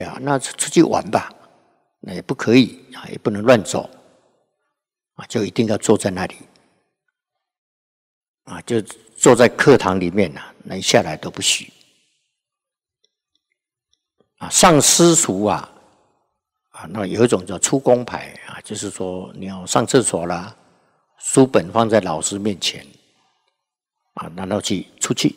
啊，那出去玩吧，那也不可以啊，也不能乱走啊，就一定要坐在那里啊，就坐在课堂里面啊，能下来都不许啊。上私塾啊，那有一种叫出公牌啊，就是说你要上厕所啦，书本放在老师面前啊，然后出去。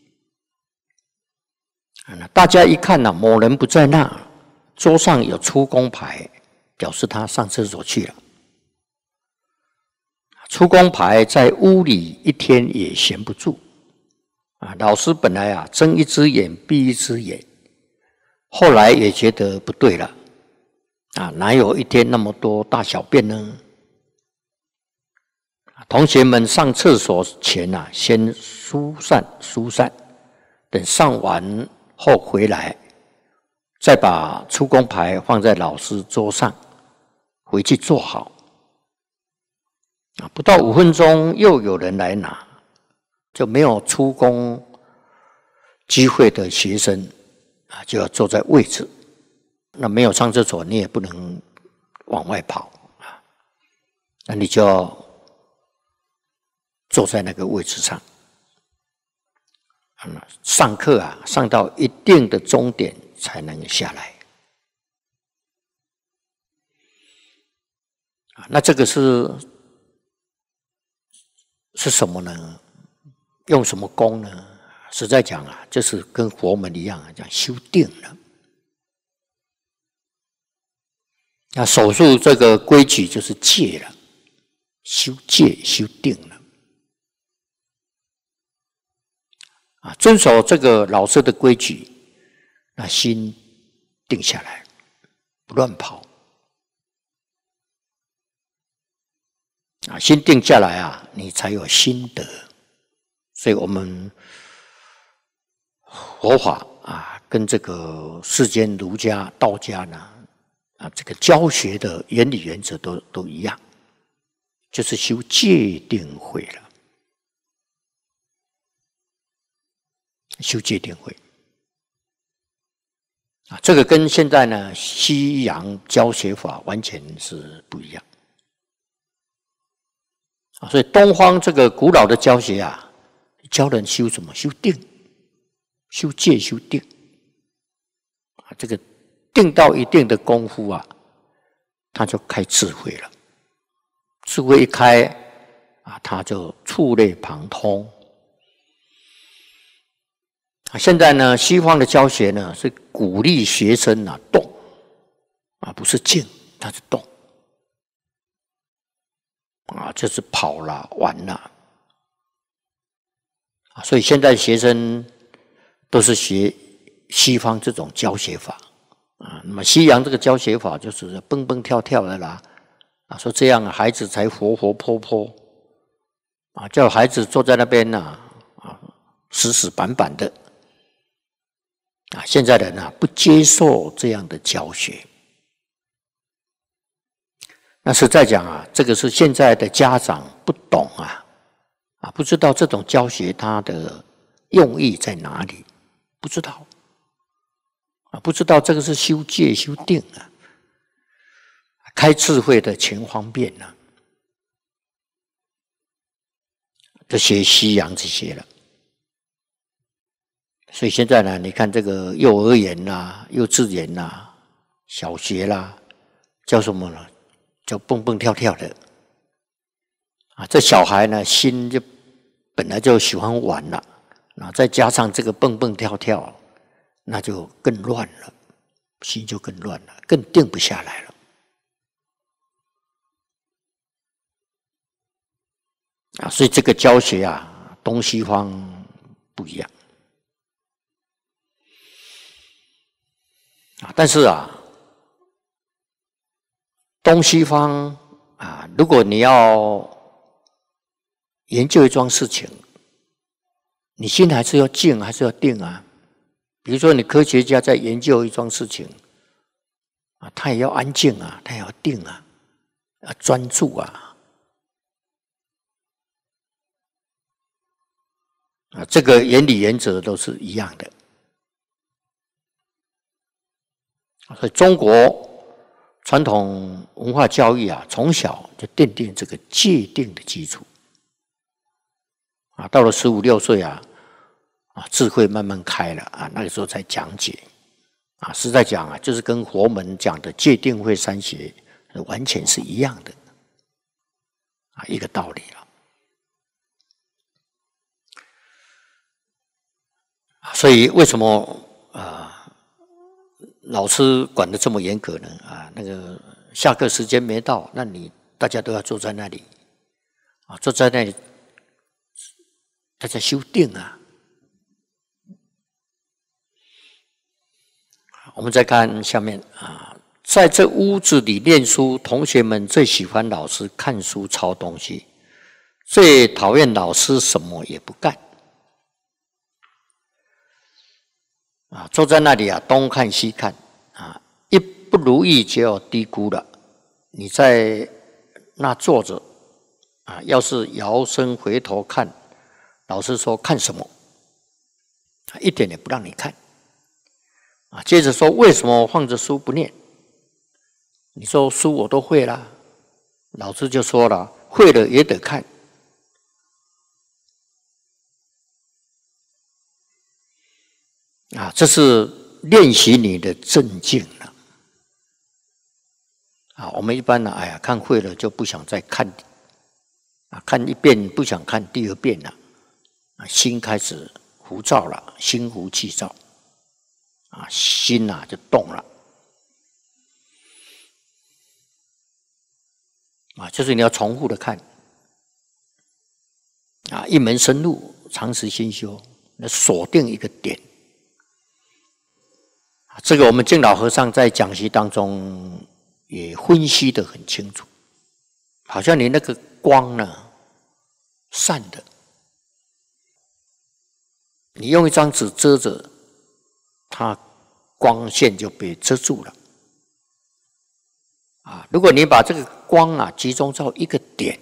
大家一看某人不在那，桌上有出公牌，表示他上厕所去了。出公牌在屋里一天也闲不住啊。老师本来睁一只眼闭一只眼，后来也觉得不对了啊，哪有一天那么多大小便呢？同学们上厕所前先疏散，等上完后回来，再把出公牌放在老师桌上，回去坐好。不到5分钟，又有人来拿，就没有出公机会的学生就要坐在位置。那没有上厕所，你也不能往外跑啊，那你就要坐在那个位置上。上课上到一定的终点才能下来。那这个是什么呢？用什么功呢？实在讲就是跟佛门一样讲修定了。那守住这个规矩就是戒了，修戒修定了。遵守这个老师的规矩，那心定下来，不乱跑。心定下来你才有心得。所以我们佛法跟这个世间儒家、道家呢这个教学的原理原则都一样，就是修戒定慧了。修戒定慧这个跟现在呢西洋教学法完全是不一样所以东方这个古老的教学教人修什么？修定，修戒，修定这个定到一定的功夫他就开智慧了。智慧一开他就触类旁通。现在呢，西方的教学呢是鼓励学生动不是静，它是动就是跑了玩了所以现在学生都是学西方这种教学法那么西洋这个教学法就是蹦蹦跳跳的啦说这样孩子才活活泼泼叫孩子坐在那边死死板板的现在人不接受这样的教学。那实在讲这个是现在的家长不懂不知道这种教学它的用意在哪里，不知道不知道这个是修戒修定开智慧的前方便就学西洋这些了。所以现在呢，你看这个幼儿园啦、幼稚园啦、小学啦，叫什么呢？叫蹦蹦跳跳的这小孩呢心就本来就喜欢玩了再加上这个蹦蹦跳跳，那就更乱了，心就更乱了，更定不下来了所以这个教学东西方不一样但是东西方如果你要研究一桩事情，你心还是要静，还是要定比如说你科学家在研究一桩事情他也要安静他也要定要专注这个原理原则都是一样的所以中国传统文化教育啊，从小就奠定这个戒定的基础啊。到了15、16岁啊，智慧慢慢开了啊，那个时候才讲解啊。实在讲啊，就是跟佛门讲的戒定慧三学完全是一样的啊，一个道理了。所以为什么老师管得这么严格呢？那个下课时间没到，那你大家都要坐在那里坐在那里，大家修定啊。我们再看下面在这屋子里念书，同学们最喜欢老师看书抄东西，最讨厌老师什么也不干坐在那里东看西看一不如意就要低估了。你在那坐着要是摇身回头看，老师说看什么，一点也不让你看接着说为什么放着书不念？你说书我都会了，老师就说了，会了也得看这是练习你的正境了我们一般呢，看会了就不想再看看一遍不想看第二遍了心开始浮躁了，心浮气躁心就动了就是你要重复的看一门深入，长时心修，那锁定一个点这个我们净老和尚在讲习当中也分析得很清楚，好像你那个光呢散的，你用一张纸遮着，它光线就被遮住了如果你把这个光集中到一个点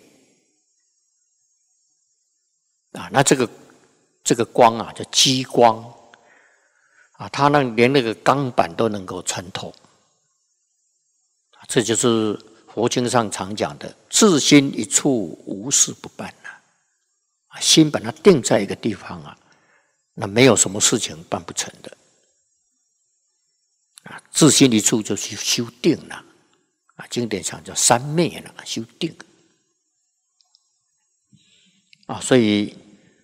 那这个光叫激光它连那个钢板都能够穿透这就是佛经上常讲的自心一处，无事不办心把它定在一个地方那没有什么事情办不成的自心一处就是修定了经典上叫三昧了，修定所以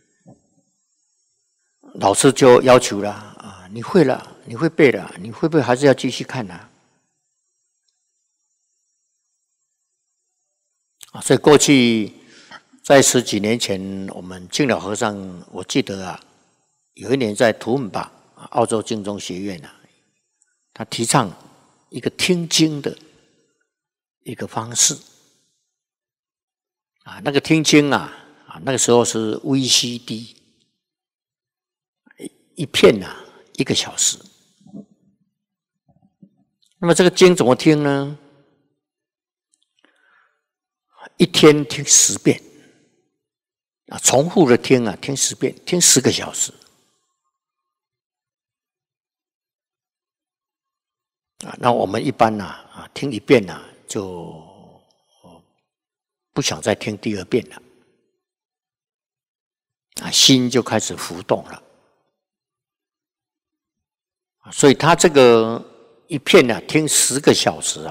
老师就要求了你会了，你会背了，你会不会还是要继续看所以过去在10几年前，我们净了和尚，我记得有一年在图姆巴澳洲净宗学院他提倡一个听经的一个方式那个听经那个时候是 VCD 一片1个小时。那么这个经怎么听呢？一天听10遍重复的听听10遍，听10个小时那我们一般听一遍就不想再听第二遍了心就开始浮动了所以他这个一片听10个小时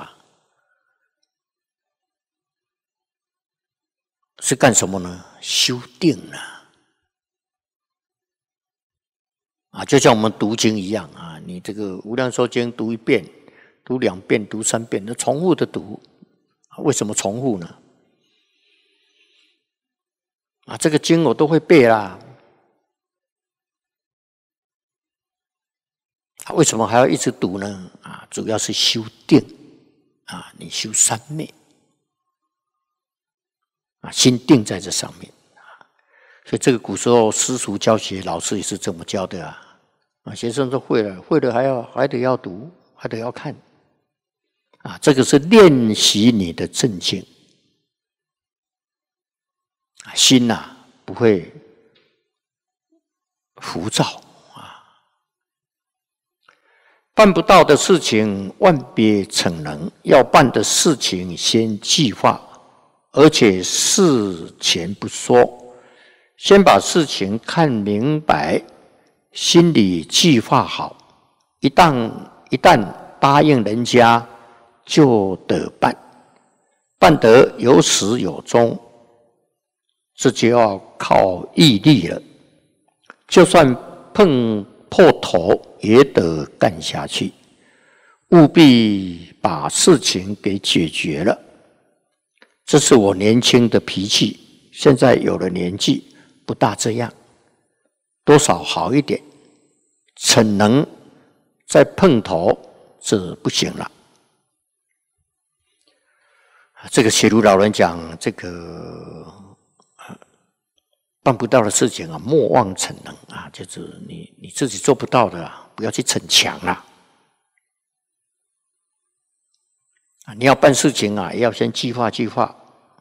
是干什么呢？修定就像我们读经一样你这个《无量寿经》读1遍、读2遍、读3遍，那重复的读，为什么重复呢？这个经我都会背啦，为什么还要一直读呢？主要是修定你修三昧心定在这上面所以这个古时候私塾教学老师也是这么教的学生都会了，会了还得要读，还得要看这个是练习你的正境心不会浮躁办不到的事情万别逞能，要办的事情先计划，而且事前不说，先把事情看明白，心里计划好，一旦答应人家，就得办，办得有始有终，这就要靠毅力了。就算碰破头也得干下去，务必把事情给解决了。这是我年轻的脾气，现在有了年纪，不大这样，多少好一点。逞能再碰头，这不行了。这个写如老人讲，这个办不到的事情啊，莫妄逞能啊，就是你自己做不到的啊，不要去逞强啦。你要办事情啊，也要先计划计划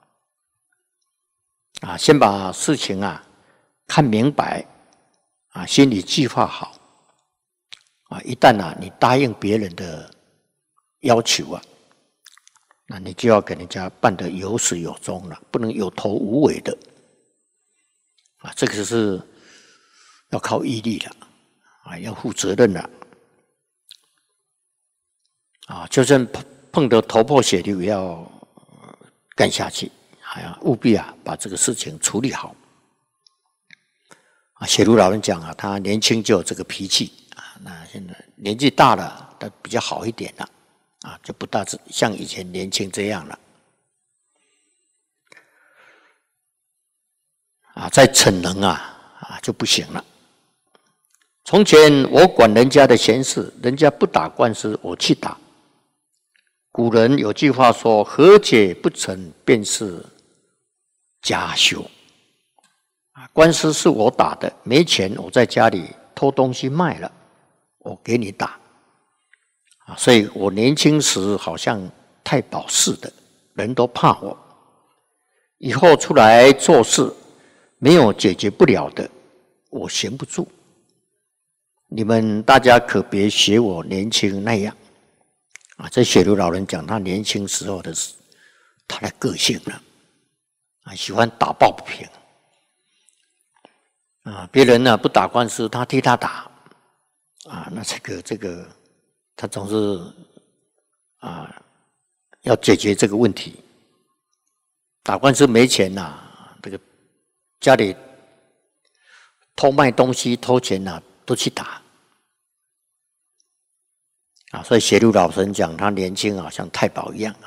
啊，先把事情啊看明白啊，心里计划好啊。一旦啊你答应别人的要求啊，那你就要给人家办得有始有终了，不能有头无尾的。啊，这个是要靠毅力的，啊，要负责任的，啊，就算碰得头破血流，也要干下去，还要务必啊把这个事情处理好。啊，写如老人讲啊，他年轻就有这个脾气啊，那现在年纪大了，他比较好一点了，啊，就不大像以前年轻这样了。啊，再逞能啊就不行了。从前我管人家的闲事，人家不打官司，我去打。古人有句话说：“和解不成便是假修。”啊，官司是我打的，没钱，我在家里偷东西卖了，我给你打。啊，所以我年轻时好像太保似的，人都怕我。以后出来做事，没有解决不了的，我闲不住。你们大家可别学我年轻那样啊！这写如老人讲他年轻时候的他的个性了啊，喜欢打抱不平啊，别人呢不打官司，他替他打啊，那这个他总是啊要解决这个问题。打官司没钱呐，这个家里偷卖东西、偷钱呐，都去打啊！所以写如老人讲，他年轻啊，像太保一样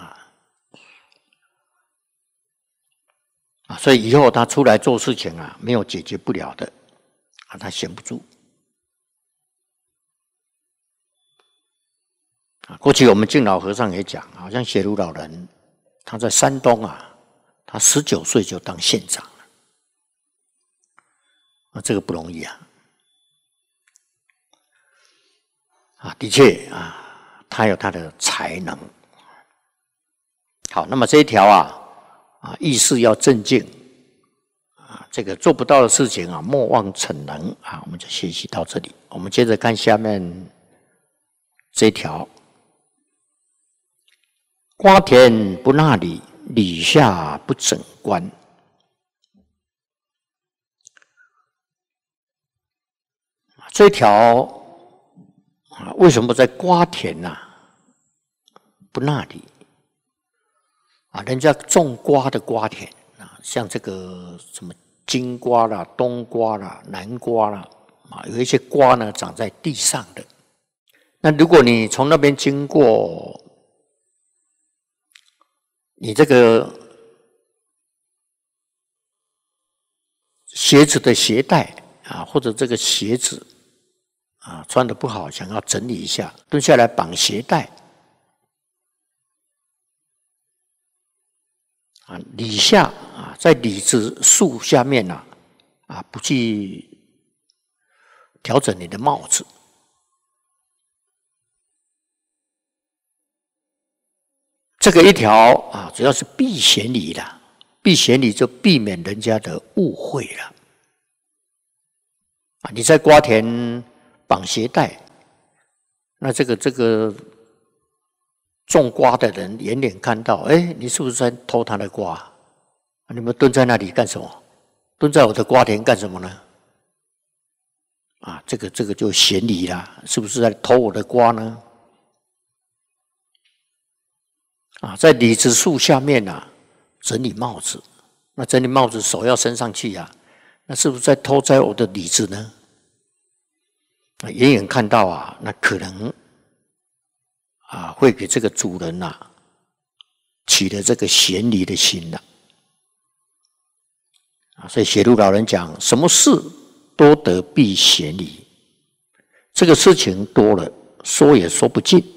啊，所以以后他出来做事情啊，没有解决不了的啊，他闲不住啊。过去我们敬老和尚也讲，好像写如老人，他在山东啊。他19岁就当县长了，啊，这个不容易啊！啊，的确啊，他有他的才能。好，那么这一条啊，意识要镇静啊，这个做不到的事情啊，莫妄逞能啊，我们就学习到这里。我们接着看下面这一条：瓜田不纳履，履下不整冠。这条啊，为什么在瓜田不纳履啊？人家种瓜的瓜田啊，像这个什么金瓜啦、冬瓜啦、南瓜啦啊，有一些瓜呢长在地上的。那如果你从那边经过，你这个鞋子的鞋带啊，或者这个鞋子啊穿得不好，想要整理一下，蹲下来绑鞋带啊，理下啊，在李子树下面啊，不去调整你的帽子。这个一条啊，主要是避嫌礼的，避嫌礼就避免人家的误会了。啊，你在瓜田绑鞋带， 那这个种瓜的人远远看到，哎，你是不是在偷他的瓜？你们蹲在那里干什么？蹲在我的瓜田干什么呢？啊，这个就嫌疑啦，是不是在偷我的瓜呢？啊，在李子树下面啊，整理帽子。那整理帽子手要伸上去啊，那是不是在偷摘我的李子呢？远远看到啊，那可能啊会给这个主人啊起了这个嫌疑的心了。啊，所以写路老人讲，什么事多得避嫌疑，这个事情多了，说也说不尽。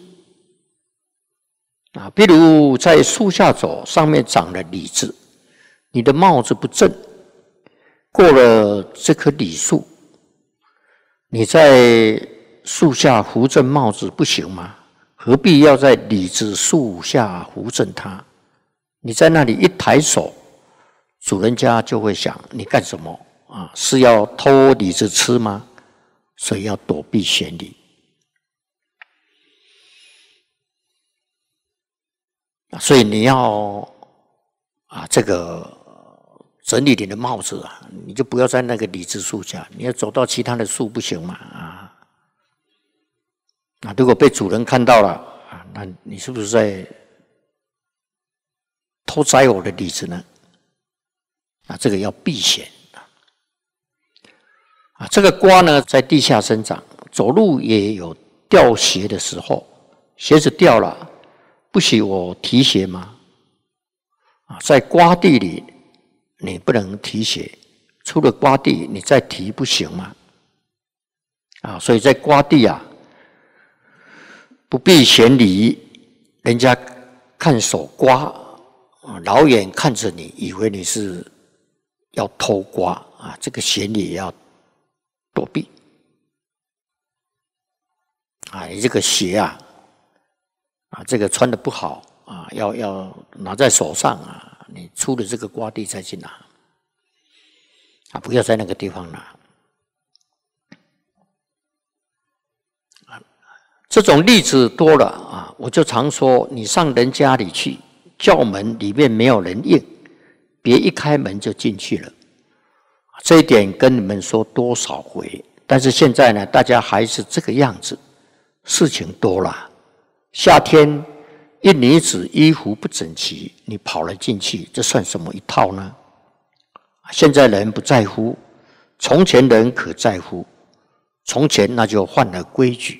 啊，比如在树下走，上面长了李子，你的帽子不正，过了这棵李树，你在树下扶正帽子不行吗？何必要在李子树下扶正它？你在那里一抬手，主人家就会想你干什么啊？是要偷李子吃吗？所以要躲避嫌疑。所以你要啊，这个整理你的帽子啊，你就不要在那个李子树下，你要走到其他的树不行嘛啊？如果被主人看到了啊，那你是不是在偷摘我的李子呢？啊，这个要避嫌啊。这个瓜呢，在地下生长，走路也有掉鞋的时候，鞋子掉了，不许我提鞋吗？啊，在瓜地里你不能提鞋，出了瓜地你再提不行吗？啊，所以在瓜地啊，不避嫌疑，人家看守瓜啊，老远看着你，以为你是要偷瓜啊，这个嫌疑也要躲避啊。你这个鞋啊，这个穿的不好啊，要拿在手上啊，你出了这个瓜地再去拿啊，不要在那个地方拿。这种例子多了啊，我就常说，你上人家里去，叫门里面没有人应，别一开门就进去了。这一点跟你们说多少回，但是现在呢，大家还是这个样子，事情多了。夏天一女子衣服不整齐，你跑了进去，这算什么一套呢？现在人不在乎，从前人可在乎，从前那就犯了规矩。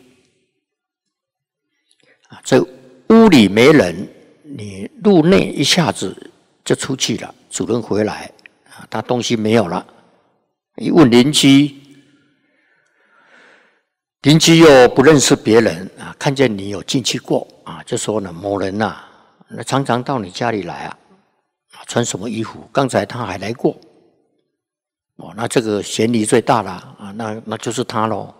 这屋里没人，你入内一下子就出去了，主人回来啊，他东西没有了，一问邻居，邻居又不认识别人啊，看见你有进去过啊，就说呢，某人呐，那常常到你家里来啊，穿什么衣服？刚才他还来过，哦，那这个嫌疑最大了啊，那就是他喽。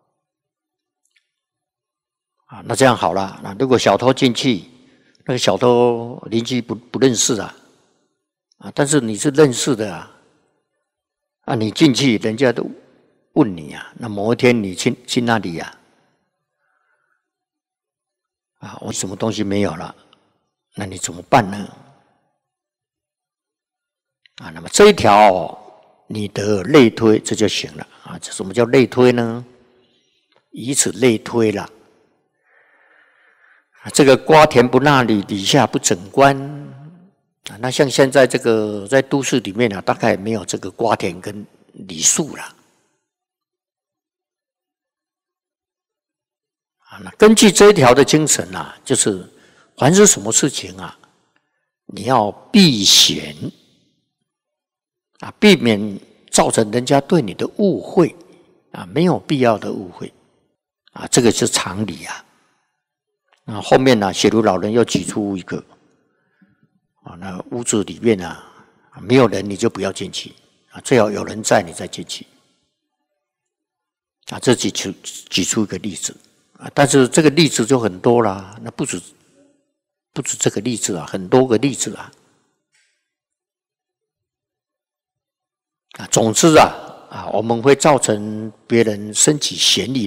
啊，那这样好了。那如果小偷进去，那个小偷邻居不认识啊，但是你是认识的啊，你进去人家都问你啊，那某一天你去那里啊，我什么东西没有了，那你怎么办呢？那么这一条你得类推，这就行了啊。这什么叫类推呢？以此类推了。这个瓜田不纳履，底下不整冠啊。那像现在这个在都市里面啊，大概没有这个瓜田跟李树了啊。那根据这一条的精神啊，就是凡是什么事情啊，你要避嫌啊，避免造成人家对你的误会啊，没有必要的误会啊，这个是常理啊。那后面呢，写如老人又举出一个那屋子里面啊没有人，你就不要进去啊，最好有人在你再进去啊。这举出一个例子啊，但是这个例子就很多啦，那不止这个例子啊，很多个例子啊。总之啊，我们会造成别人升起嫌疑